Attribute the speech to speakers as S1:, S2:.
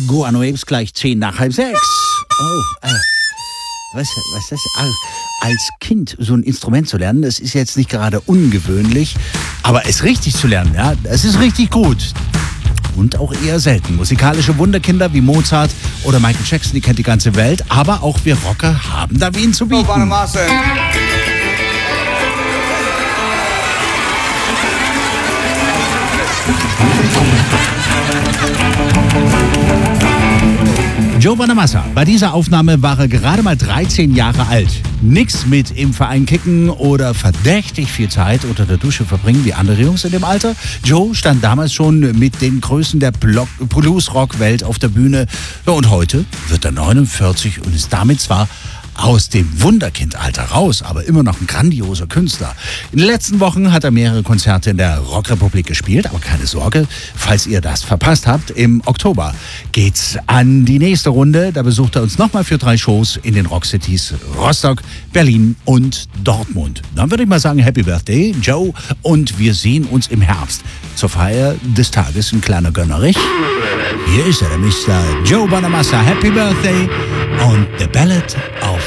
S1: Guano Apes gleich 6:10. Oh, was ist das? Als Kind so ein Instrument zu lernen, das ist jetzt nicht gerade ungewöhnlich, aber es richtig zu lernen, ja, das ist richtig gut. Und auch eher selten. Musikalische Wunderkinder wie Mozart oder Michael Jackson, die kennt die ganze Welt, aber auch wir Rocker haben da wen zu bieten. Joe Bonamassa. Bei dieser Aufnahme war er gerade mal 13 Jahre alt. Nix mit im Verein kicken oder verdächtig viel Zeit unter der Dusche verbringen wie andere Jungs in dem Alter. Joe stand damals schon mit den Größen der Blues-Rock-Welt auf der Bühne. Ja, und heute wird er 49 und ist damit zwar aus dem Wunderkindalter raus, aber immer noch ein grandioser Künstler. In den letzten Wochen hat er mehrere Konzerte in der Rockrepublik gespielt, aber keine Sorge, falls ihr das verpasst habt, im Oktober geht's an die nächste Runde. Da besucht er uns nochmal für 3 Shows in den Rockcities Rostock, Berlin und Dortmund. Dann würde ich mal sagen, Happy Birthday, Joe, und wir sehen uns im Herbst zur Feier des Tages, ein kleiner Gönnerich. Hier ist er, der Mr. Joe Bonamassa. Happy Birthday und The Ballad of